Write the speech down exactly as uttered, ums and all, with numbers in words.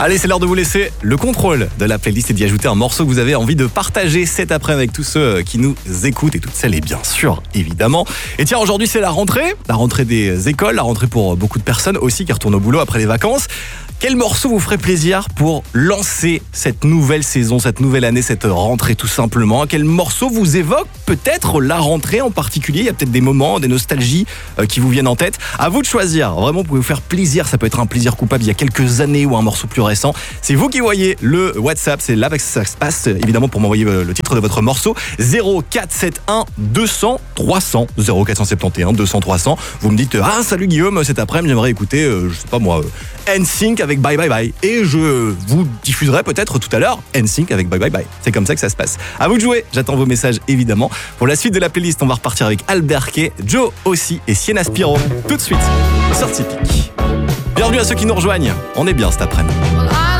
Allez, c'est l'heure de vous laisser le contrôle de la playlist et d'y ajouter un morceau que vous avez envie de partager cet après-midi avec tous ceux qui nous écoutent et toutes celles, et bien sûr, évidemment. Et tiens, aujourd'hui, c'est la rentrée, la rentrée des écoles, la rentrée pour beaucoup de personnes aussi qui retournent au boulot après les vacances. Quel morceau vous ferait plaisir pour lancer cette nouvelle saison, cette nouvelle année, cette rentrée tout simplement? Quel morceau vous évoque peut-être la rentrée en particulier? Il y a peut-être des moments, des nostalgies euh, qui vous viennent en tête. À vous de choisir. Vraiment, vous pouvez vous faire plaisir. Ça peut être un plaisir coupable il y a quelques années ou un morceau plus récent. C'est vous qui voyez le WhatsApp. C'est là que ça se passe, évidemment, pour m'envoyer le titre de votre morceau. zéro quatre sept un deux cents trois cents. zéro quatre sept un deux cents trois cents. Vous me dites, ah, salut Guillaume, cet après-midi, j'aimerais écouter, euh, je sais pas moi, euh, N Sync avec Bye Bye Bye. Et je vous diffuserai peut-être tout à l'heure N Sync avec Bye Bye Bye. C'est comme ça que ça se passe. À vous de jouer. J'attends vos messages, évidemment. Pour la suite de la playlist, on va repartir avec Albert Kay, Joe aussi et Sienna Spiro. Tout de suite, sortie pique. Bienvenue à ceux qui nous rejoignent. On est bien cet après-midi.